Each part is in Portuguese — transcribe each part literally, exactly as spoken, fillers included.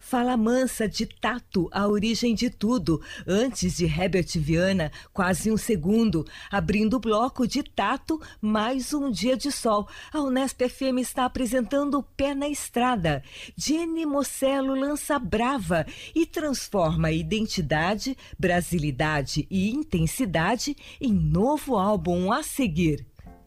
Fala Mansa de Tato, a origem de tudo. Antes de Herbert Viana, quase um segundo. Abrindo o bloco de Tato, mais um dia de sol. A Unesp F M está apresentando Pé na Estrada. Jenny Mocello lança Brava e transforma identidade, brasilidade e intensidade em novo álbum a seguir.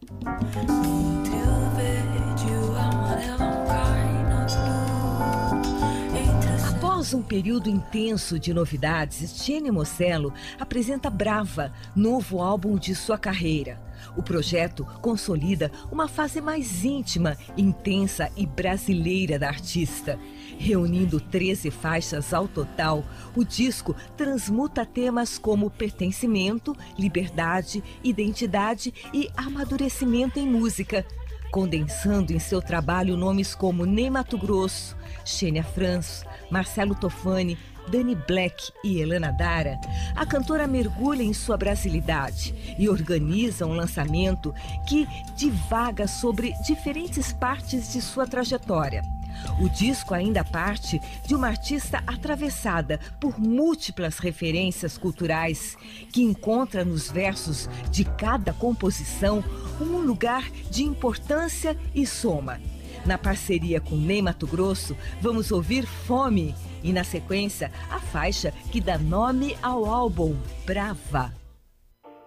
Após um período intenso de novidades, Jenny Mocello apresenta Brava, novo álbum de sua carreira. O projeto consolida uma fase mais íntima, intensa e brasileira da artista. Reunindo treze faixas ao total, o disco transmuta temas como pertencimento, liberdade, identidade e amadurecimento em música, condensando em seu trabalho nomes como Ney Matogrosso, Xenia França, Marcelo Tofani, Dani Black e Elana Dara. A cantora mergulha em sua brasilidade e organiza um lançamento que divaga sobre diferentes partes de sua trajetória. O disco ainda parte de uma artista atravessada por múltiplas referências culturais, que encontra nos versos de cada composição um lugar de importância e soma. Na parceria com Ney Matogrosso, vamos ouvir Fome e, na sequência, a faixa que dá nome ao álbum, Brava.